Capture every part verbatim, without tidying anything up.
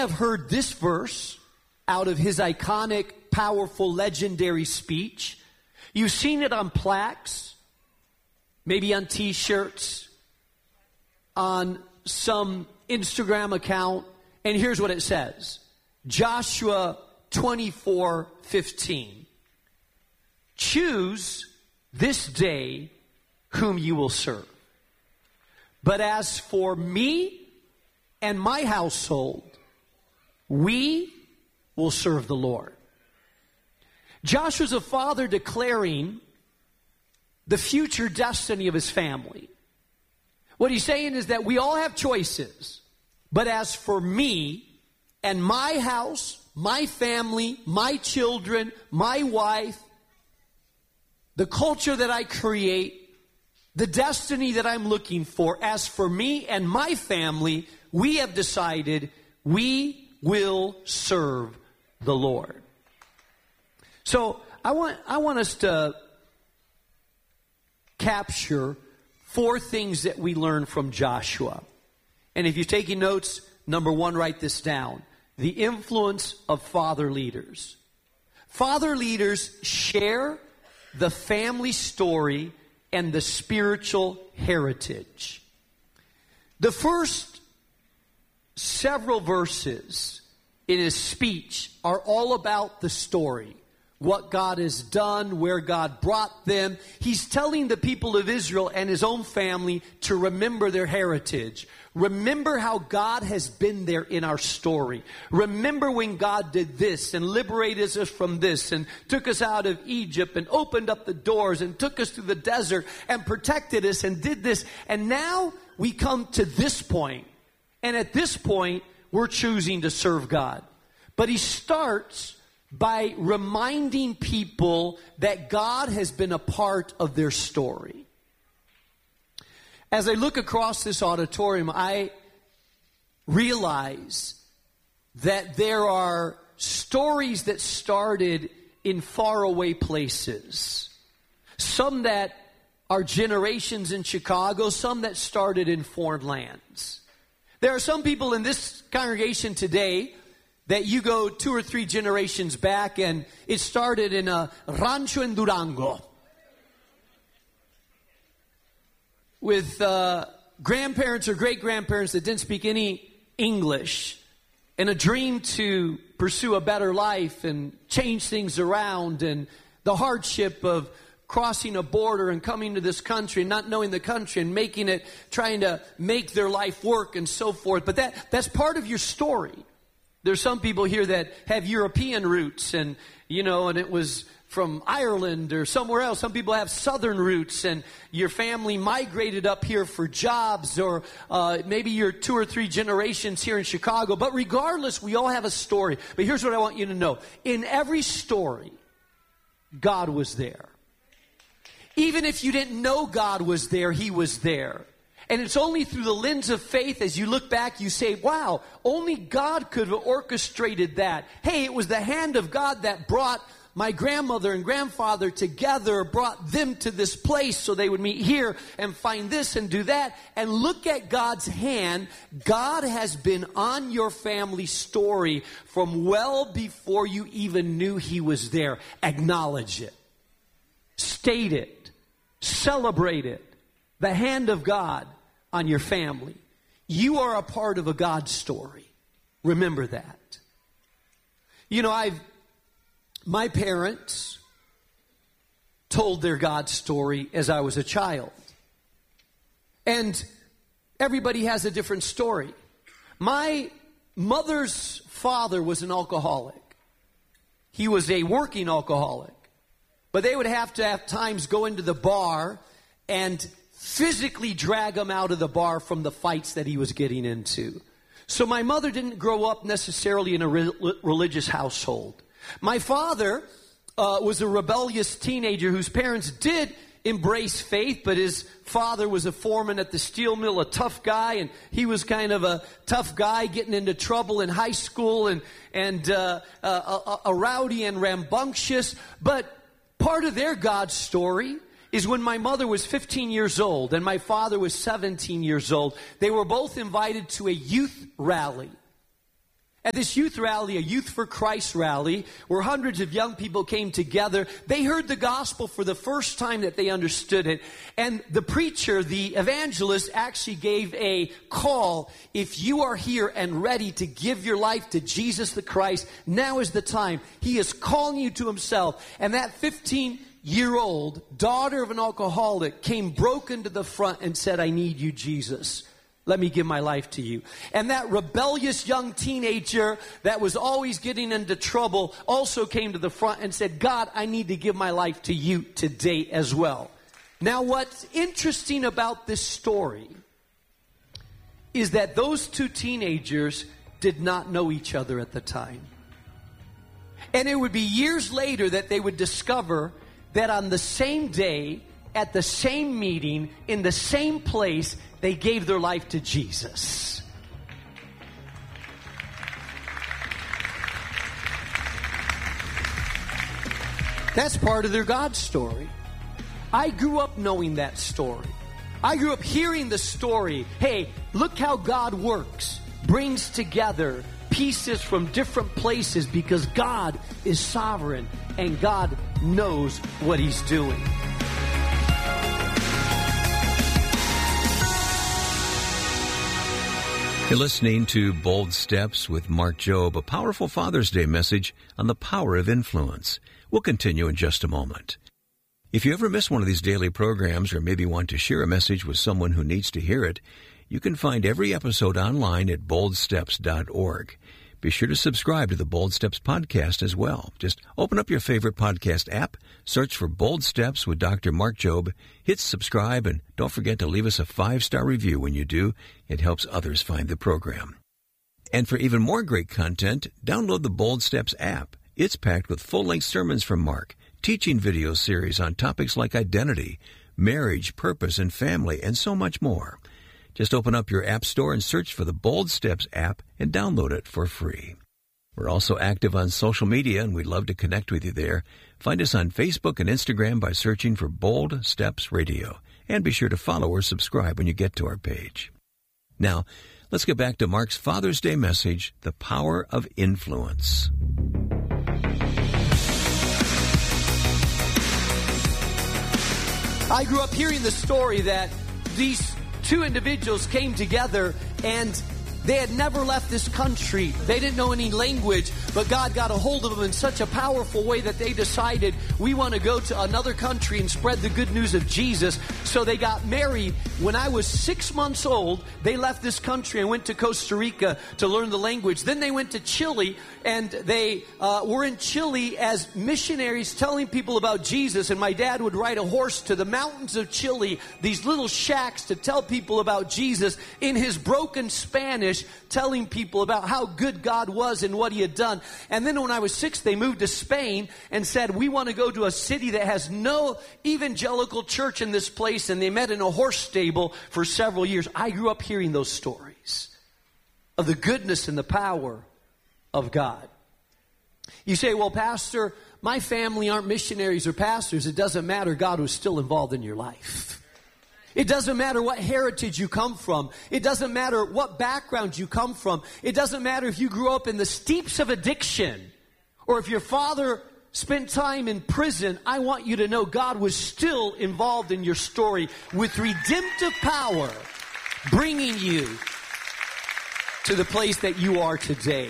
have heard this verse out of his iconic, powerful, legendary speech. You've seen it on plaques, maybe on t-shirts, on some Instagram account. And here's what it says. Joshua twenty-four fifteen. Choose this day whom you will serve. But as for me and my household, we will serve the Lord. Joshua's a father declaring the future destiny of his family. What he's saying is that we all have choices. But as for me and my house, my family, my children, my wife, the culture that I create, the destiny that I'm looking for, as for me and my family, we have decided we will serve the Lord. So I want I want us to capture four things that we learn from Joshua. And if you're taking notes, number one, write this down. The influence of father leaders. Father leaders share the family story and the spiritual heritage. The first several verses in his speech are all about the story. What God has done, where God brought them. He's telling the people of Israel and his own family to remember their heritage. Remember how God has been there in our story. Remember when God did this and liberated us from this and took us out of Egypt and opened up the doors and took us through the desert and protected us and did this. And now we come to this point. And at this point, we're choosing to serve God. But he starts by reminding people that God has been a part of their story. As I look across this auditorium, I realize that there are stories that started in faraway places. Some that are generations in Chicago, some that started in foreign lands. There are some people in this congregation today that you go two or three generations back and it started in a rancho in Durango with uh, grandparents or great-grandparents that didn't speak any English and a dream to pursue a better life and change things around, and the hardship of crossing a border and coming to this country and not knowing the country and making it, trying to make their life work and so forth. But that that's part of your story. There's some people here that have European roots and, you know, and it was from Ireland or somewhere else. Some people have southern roots and your family migrated up here for jobs, or uh, maybe you're two or three generations here in Chicago. But regardless, we all have a story. But here's what I want you to know. In every story, God was there. Even if you didn't know God was there, He was there. And it's only through the lens of faith, as you look back, you say, wow, only God could have orchestrated that. Hey, it was the hand of God that brought my grandmother and grandfather together, brought them to this place so they would meet here and find this and do that. And look at God's hand. God has been on your family story from well before you even knew He was there. Acknowledge it. State it. Celebrate it. The hand of God on your family. You are a part of a God story. Remember that. You know, I've, my parents told their God story as I was a child. And everybody has a different story. My mother's father was an alcoholic. He was a working alcoholic. But they would have to at times go into the bar and physically drag him out of the bar from the fights that he was getting into. So my mother didn't grow up necessarily in a re- religious household. My father uh, was a rebellious teenager whose parents did embrace faith, but his father was a foreman at the steel mill, a tough guy, and he was kind of a tough guy getting into trouble in high school and, and uh, uh, a, a rowdy and rambunctious. But part of their God story is when my mother was fifteen years old and my father was seventeen years old, they were both invited to a youth rally. At this youth rally, a Youth for Christ rally, where hundreds of young people came together, they heard the gospel for the first time that they understood it. And the preacher, the evangelist, actually gave a call. If you are here and ready to give your life to Jesus the Christ, now is the time. He is calling you to himself. And that fifteen-year-old daughter of an alcoholic came broken to the front and said, I need you, Jesus. Let me give my life to you. And that rebellious young teenager that was always getting into trouble also came to the front and said, God, I need to give my life to you today as well. Now, what's interesting about this story is that those two teenagers did not know each other at the time. And it would be years later that they would discover that on the same day, at the same meeting, in the same place, they gave their life to Jesus. That's part of their God story. I grew up knowing that story. I grew up hearing the story. Hey, look how God works. Brings together pieces from different places because God is sovereign and God knows what he's doing. You're listening to Bold Steps with Mark Jobe, a powerful Father's Day message on the power of influence. We'll continue in just a moment. If you ever miss one of these daily programs or maybe want to share a message with someone who needs to hear it, you can find every episode online at bold steps dot org. Be sure to subscribe to the Bold Steps podcast as well. Just open up your favorite podcast app, search for Bold Steps with Doctor Mark Jobe, hit subscribe, and don't forget to leave us a five-star review when you do. It helps others find the program. And for even more great content, download the Bold Steps app. It's packed with full-length sermons from Mark, teaching video series on topics like identity, marriage, purpose, and family, and so much more. Just open up your app store and search for the Bold Steps app and download it for free. We're also active on social media, and we'd love to connect with you there. Find us on Facebook and Instagram by searching for Bold Steps Radio. And be sure to follow or subscribe when you get to our page. Now, let's get back to Mark's Father's Day message, The Power of Influence. I grew up hearing the story that these two individuals came together and they had never left this country. They didn't know any language, but God got a hold of them in such a powerful way that they decided, we want to go to another country and spread the good news of Jesus. So they got married. When I was six months old, they left this country and went to Costa Rica to learn the language. Then they went to Chile, and they uh, were in Chile as missionaries telling people about Jesus. And my dad would ride a horse to the mountains of Chile, these little shacks, to tell people about Jesus in his broken Spanish, telling people about how good God was and what he had done. And then when I was six, they moved to Spain and said, we want to go to a city that has no evangelical church in this place. And they met in a horse stable for several years. I grew up hearing those stories of the goodness and the power of God. You say, well, Pastor, my family aren't missionaries or pastors. It doesn't matter. God was still involved in your life. It doesn't matter what heritage you come from. It doesn't matter what background you come from. It doesn't matter if you grew up in the steeps of addiction or if your father spent time in prison. I want you to know God was still involved in your story with redemptive power, bringing you to the place that you are today.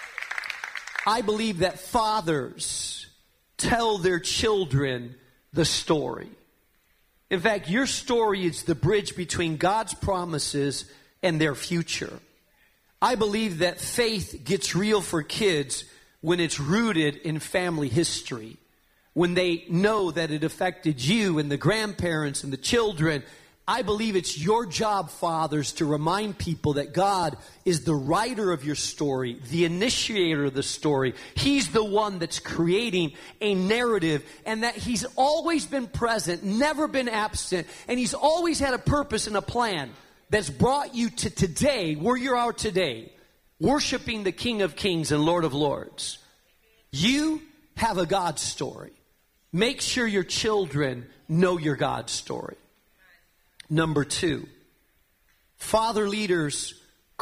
I believe that fathers tell their children the story. In fact, your story is the bridge between God's promises and their future. I believe that faith gets real for kids when it's rooted in family history, when they know that it affected you and the grandparents and the children. I believe it's your job, fathers, to remind people that God is the writer of your story, the initiator of the story. He's the one that's creating a narrative, and that he's always been present, never been absent, and he's always had a purpose and a plan that's brought you to today, where you are today, worshiping the King of Kings and Lord of Lords. You have a God story. Make sure your children know your God story. Number two, father leaders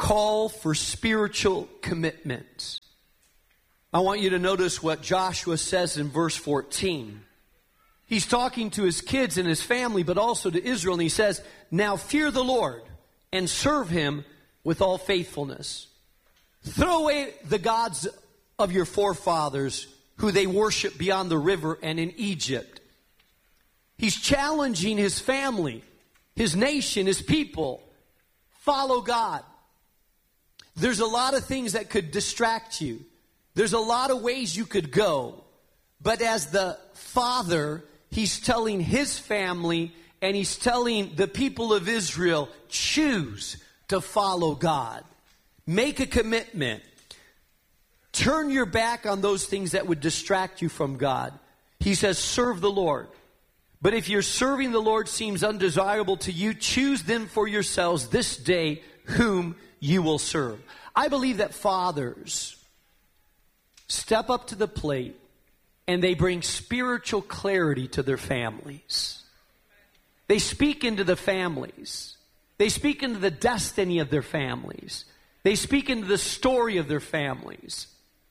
call for spiritual commitment. I want you to notice what Joshua says in verse fourteen. He's talking to his kids and his family, but also to Israel, and he says, now fear the Lord and serve him with all faithfulness. Throw away the gods of your forefathers who they worship beyond the river and in Egypt. He's challenging his family, his nation, his people. Follow God. There's a lot of things that could distract you. There's a lot of ways you could go. But as the father, he's telling his family and he's telling the people of Israel, choose to follow God. Make a commitment. Turn your back on those things that would distract you from God. He says, serve the Lord. But if your serving the Lord seems undesirable to you, choose then for yourselves this day whom you will serve. I believe that fathers step up to the plate and they bring spiritual clarity to their families. They speak into the families. They speak into the destiny of their families. They speak into the story of their families.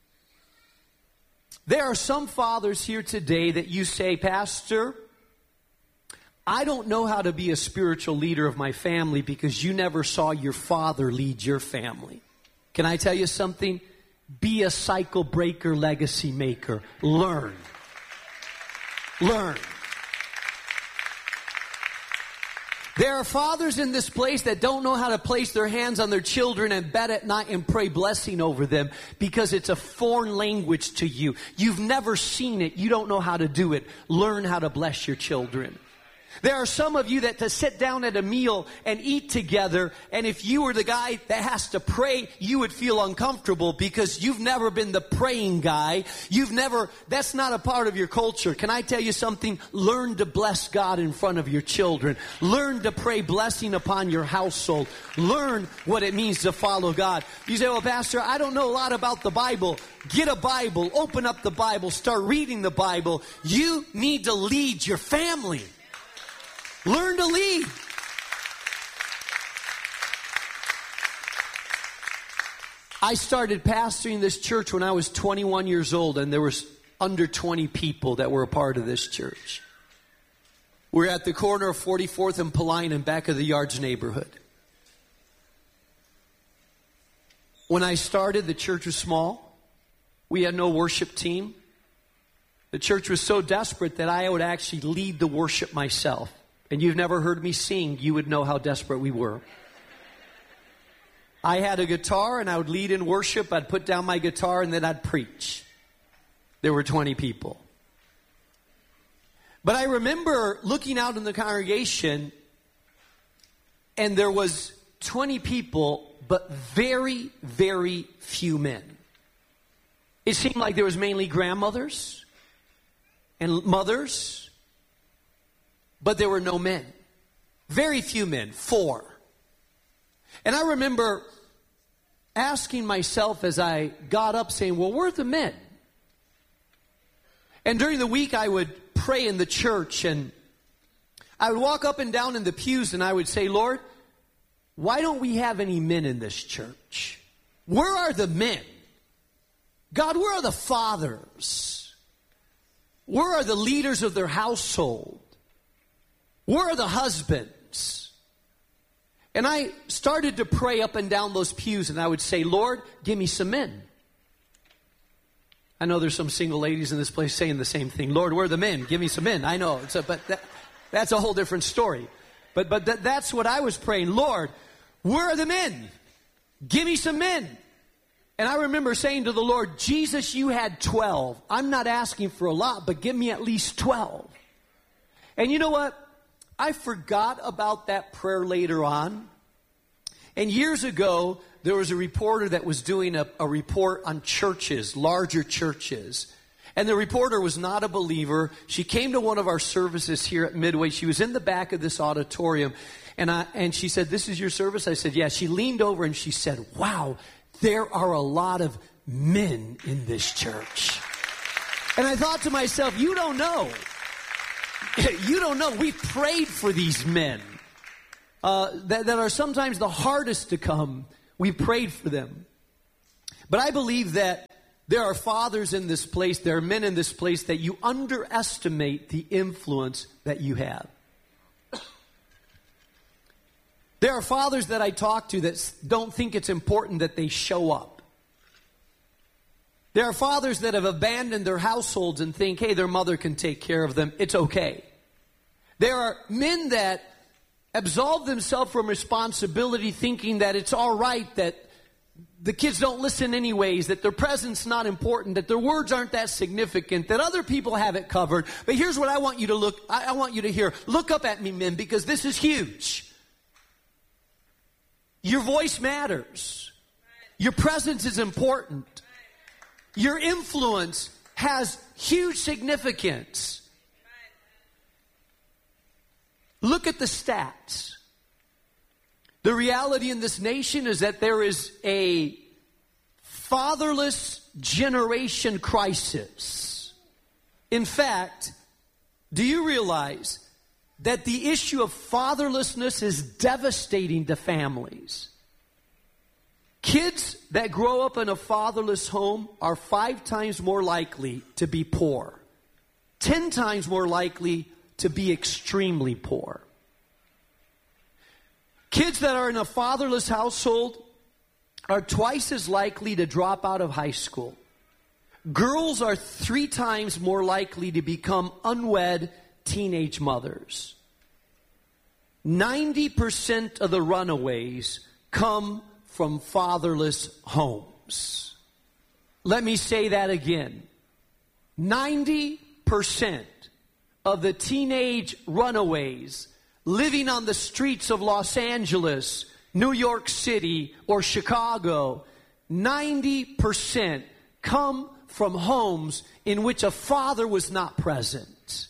There are some fathers here today that you say, Pastor, I don't know how to be a spiritual leader of my family because you never saw your father lead your family. Can I tell you something? Be a cycle breaker, legacy maker. Learn. Learn. There are fathers in this place that don't know how to place their hands on their children and bed at night and pray blessing over them because it's a foreign language to you. You've never seen it. You don't know how to do it. Learn how to bless your children. There are some of you that to sit down at a meal and eat together, and if you were the guy that has to pray, you would feel uncomfortable because you've never been the praying guy. You've never, that's not a part of your culture. Can I tell you something? Learn to bless God in front of your children. Learn to pray blessing upon your household. Learn what it means to follow God. You say, well, Pastor, I don't know a lot about the Bible. Get a Bible, open up the Bible, start reading the Bible. You need to lead your family. Learn to lead. I started pastoring this church when I was twenty-one years old, and there was under twenty people that were a part of this church. We're at the corner of forty-fourth and Paline in back of the Yards neighborhood. When I started, the church was small. We had no worship team. The church was so desperate that I would actually lead the worship myself. And you've never heard me sing, you would know how desperate we were. I had a guitar and I would lead in worship. I'd put down my guitar and then I'd preach. There were twenty people. But I remember looking out in the congregation and there was twenty people, but very, very few men. It seemed like there was mainly grandmothers and mothers. But there were no men. Very few men. Four. And I remember asking myself as I got up saying, well, where are the men? And during the week I would pray in the church and I would walk up and down in the pews and I would say, Lord, why don't we have any men in this church? Where are the men? God, where are the fathers? Where are the leaders of their household? Where are the husbands? And I started to pray up and down those pews and I would say, Lord, give me some men. I know there's some single ladies in this place saying the same thing. Lord, where are the men? Give me some men. I know, it's a, but that, that's a whole different story. But, but that, that's what I was praying. Lord, where are the men? Give me some men. And I remember saying to the Lord, Jesus, you had twelve. I'm not asking for a lot, but give me at least twelve. And you know what? I forgot about that prayer later on. And years ago, there was a reporter that was doing a, a report on churches, larger churches. And the reporter was not a believer. She came to one of our services here at Midway. She was in the back of this auditorium. And I, and she said, this is your service? I said, yeah. She leaned over and she said, wow, there are a lot of men in this church. And I thought to myself, you don't know. You don't know. We prayed for these men uh, that, that are sometimes the hardest to come We prayed for them. But I believe that there are fathers in this place, there are men in this place that you underestimate the influence that you have. There are fathers that I talk to that don't think it's important that they show up. There are fathers that have abandoned their households and think, hey, their mother can take care of them. It's okay. There are men that absolve themselves from responsibility thinking that it's all right, that the kids don't listen anyways, that their presence not important, that their words aren't that significant, that other people have it covered. But here's what I want you to look, I, I want you to hear. Look up at me, men, because this is huge. Your voice matters. Your presence is important. Your influence has huge significance. Look at the stats. The reality in this nation is that there is a fatherless generation crisis. In fact, do you realize that the issue of fatherlessness is devastating to families? Kids that grow up in a fatherless home are five times more likely to be poor, ten times more likely to be extremely poor. Kids that are in a fatherless household are twice as likely to drop out of high school. Girls are three times more likely to become unwed teenage mothers. ninety percent of the runaways come from fatherless homes. Let me say that again. ninety percent of the teenage runaways living on the streets of Los Angeles, New York City, or Chicago, ninety percent come from homes in which a father was not present.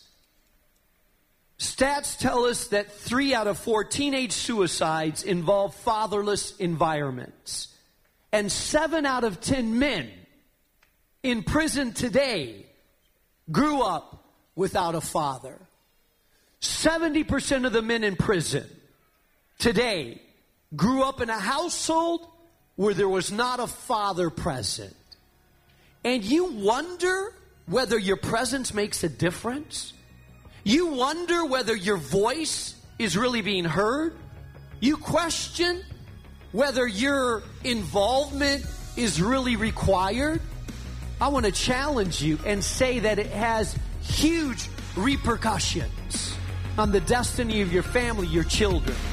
Stats tell us that three out of four teenage suicides involve fatherless environments. And seven out of ten men in prison today grew up without a father. seventy percent of the men in prison today grew up in a household where there was not a father present. And you wonder whether your presence makes a difference? You wonder whether your voice is really being heard? You question whether your involvement is really required? I want to challenge you and say that it has huge repercussions on the destiny of your family, your children.